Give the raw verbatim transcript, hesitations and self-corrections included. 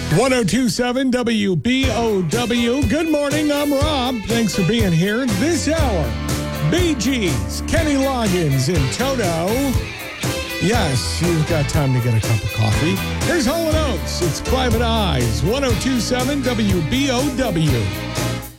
ten twenty-seven W B O W. Good morning, I'm Rob. Thanks for being here. This hour, Bee Gees, Kenny Loggins, and Toto. Yes, you've got time to get a cup of coffee. Here's Hall and Oates. It's Private Eyes, ten twenty-seven W B O W.